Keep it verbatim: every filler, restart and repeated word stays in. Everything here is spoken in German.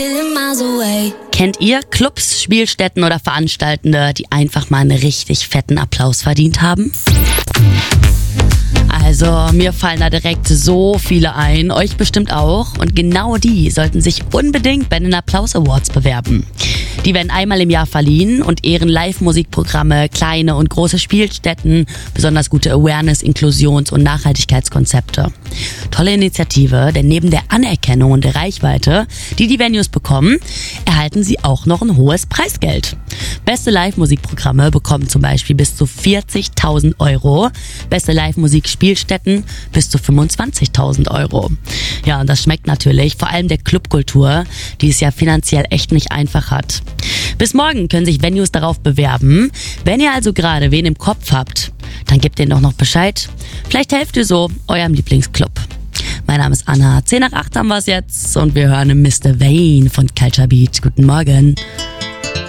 Kennt ihr Clubs, Spielstätten oder Veranstaltende, die einfach mal einen richtig fetten Applaus verdient haben? Also, mir fallen da direkt so viele ein, euch bestimmt auch. Und genau die sollten sich unbedingt bei den Applaus Awards bewerben. Die werden einmal im Jahr verliehen und ehren Live-Musikprogramme, kleine und große Spielstätten, besonders gute Awareness-, Inklusions- und Nachhaltigkeitskonzepte. Tolle Initiative, denn neben der Anerkennung und der Reichweite, die die Venues bekommen, erhalten sie auch noch ein hohes Preisgeld. Beste Live-Musikprogramme bekommen zum Beispiel bis zu vierzigtausend Euro, beste Live-Musik-Spielstätten bis zu fünfundzwanzigtausend Euro. Ja, und das schmeckt natürlich, vor allem der Clubkultur, die es ja finanziell echt nicht einfach hat. Bis morgen können sich Venues darauf bewerben. Wenn ihr also gerade wen im Kopf habt, dann gebt denen doch noch Bescheid. Vielleicht helft ihr so eurem Lieblingsclub. Mein Name ist Anna. zehn nach acht haben wir es jetzt und wir hören Mister Vane von Culture Beat. Guten Morgen.